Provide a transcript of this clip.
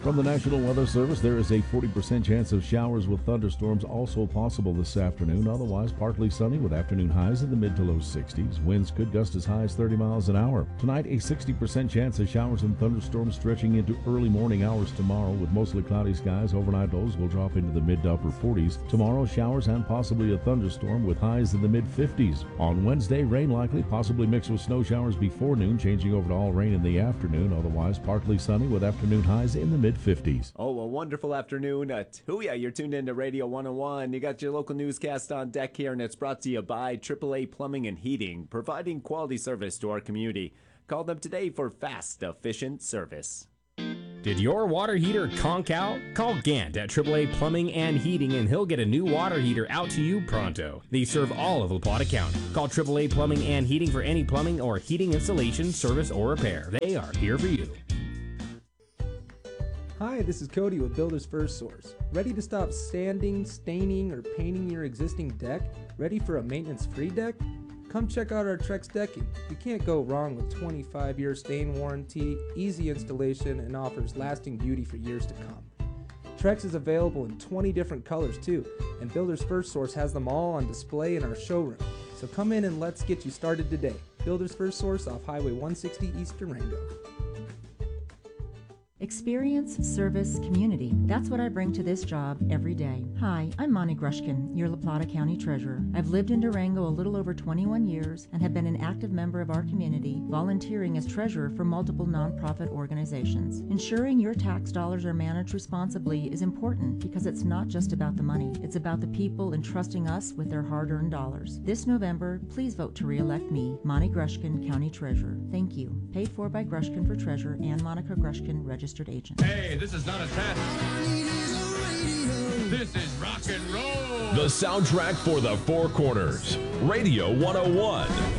From the National Weather Service, there is a 40% chance of showers with thunderstorms also possible this afternoon. Otherwise, partly sunny with afternoon highs in the mid to low 60s. Winds could gust as high as 30 miles an hour. Tonight, a 60% chance of showers and thunderstorms stretching into early morning hours tomorrow with mostly cloudy skies. Overnight lows will drop into the mid to upper 40s. Tomorrow, showers and possibly a thunderstorm with highs in the mid 50s. On Wednesday, rain likely, possibly mixed with snow showers before noon, changing over to all rain in the afternoon. Otherwise, partly sunny with afternoon highs in the mid 50s. Oh, a wonderful afternoon to ya. You're tuned into Radio 101. You got your local newscast on deck here, and it's brought to you by AAA Plumbing and Heating, providing quality service to our community. Call them today for fast, efficient service. Did your water heater conk out? Call Gant at AAA Plumbing and Heating and he'll get a new water heater out to you pronto. They serve all of La Plata County. Call AAA Plumbing and Heating for any plumbing or heating installation, service, or repair. They are here for you. Hi, this is Cody with Builders First Source. Ready to stop sanding, staining, or painting your existing deck? Ready for a maintenance-free deck? Come check out our Trex decking. You can't go wrong with 25-year stain warranty, easy installation, and offers lasting beauty for years to come. Trex is available in 20 different colors too, and Builders First Source has them all on display in our showroom. So come in and let's get you started today. Builders First Source off Highway 160 East Durango. Experience, service, community. That's what I bring to this job every day. Hi, I'm Monty Grushkin, your La Plata County Treasurer. I've lived in Durango a little over 21 years and have been an active member of our community, volunteering as treasurer for multiple nonprofit organizations. Ensuring your tax dollars are managed responsibly is important because it's not just about the money. It's about the people entrusting us with their hard-earned dollars. This November, please vote to re-elect me, Monty Grushkin, County Treasurer. Thank you. Paid for by Grushkin for Treasurer and Monica Grushkin, Registered Agent. Hey, this is not a test. This is rock and roll. The soundtrack for the Four Corners. Radio 101.